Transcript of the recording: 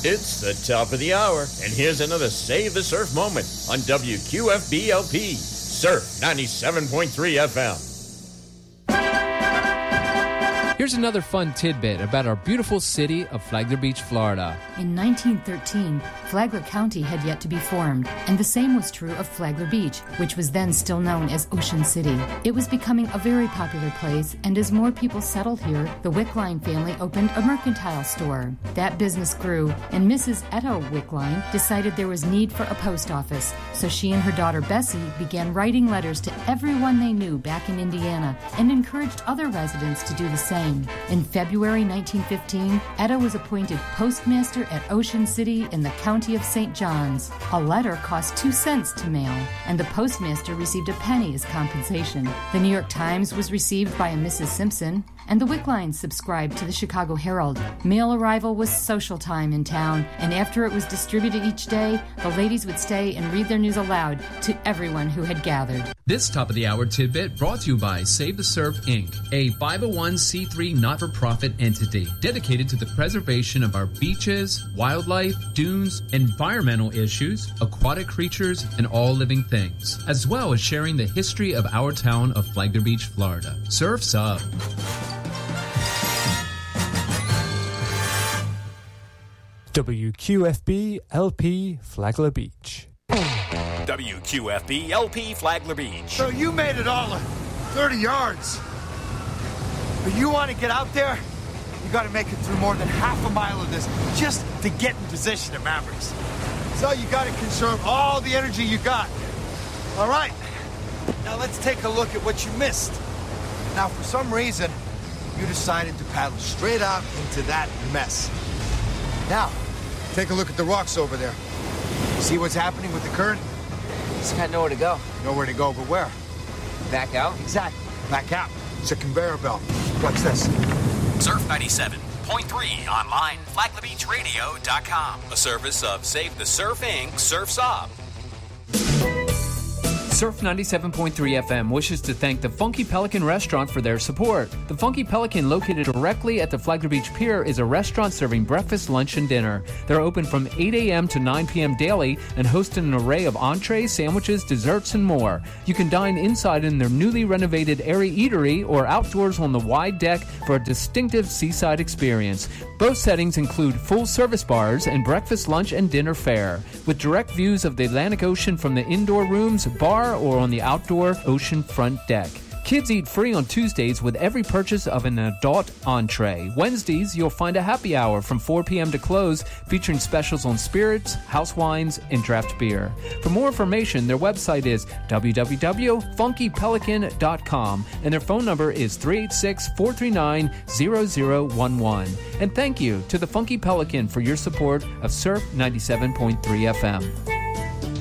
It's the top of the hour, and here's another Save the Surf moment on WQFB-LP, Surf 97.3 FM. Here's another fun tidbit about our beautiful city of Flagler Beach, Florida. In 1913, Flagler County had yet to be formed, and the same was true of Flagler Beach, which was then still known as Ocean City. It was becoming a very popular place, and as more people settled here, the Wickline family opened a mercantile store. That business grew, and Mrs. Etto Wickline decided there was need for a post office, so she and her daughter Bessie began writing letters to everyone they knew back in Indiana and encouraged other residents to do the same. In February 1915, Etta was appointed postmaster at Ocean City in the county of St. Johns. A letter cost 2 cents to mail, and the postmaster received a penny as compensation. The New York Times was received by a Mrs. Simpson, and the Wicklines subscribed to the Chicago Herald. Mail arrival was social time in town, and after it was distributed each day, the ladies would stay and read their news aloud to everyone who had gathered. This top-of-the-hour tidbit brought to you by Save the Surf, Inc., a 501c3 not-for-profit entity dedicated to the preservation of our beaches, wildlife, dunes, environmental issues, aquatic creatures, and all living things, as well as sharing the history of our town of Flagler Beach, Florida. Surf's up. WQFB LP Flagler Beach. WQFB LP Flagler Beach. So you made it all 30 yards. But you want to get out there, you got to make it through more than half a mile of this just to get in position at Mavericks. So you got to conserve all the energy you got. All right. Now let's take a look at what you missed. Now, for some reason, you decided to paddle straight out into that mess. Now, take a look at the rocks over there. See what's happening with the current? Just got nowhere to go. Nowhere to go, but where? Back out? Exactly. Back out. It's a conveyor belt. What's this? Surf 97.3 online, FlaglerBeachRadio.com. A service of Save the Surf, Inc., Surf's Up. Surf 97.3 FM wishes to thank the Funky Pelican Restaurant for their support. The Funky Pelican, located directly at the Flagler Beach Pier, is a restaurant serving breakfast, lunch, and dinner. They're open from 8 a.m. to 9 p.m. daily and host an array of entrees, sandwiches, desserts, and more. You can dine inside in their newly renovated airy eatery or outdoors on the wide deck for a distinctive seaside experience. Both settings include full-service bars and breakfast, lunch, and dinner fare, with direct views of the Atlantic Ocean from the indoor rooms, bar, or on the outdoor ocean front deck. Kids eat free on Tuesdays with every purchase of an adult entree. Wednesdays, you'll find a happy hour from 4 p.m. to close, featuring specials on spirits, house wines, and draft beer. For more information, their website is www.funkypelican.com, and their phone number is 386-439-0011. And thank you to the Funky Pelican for your support of Surf 97.3 FM.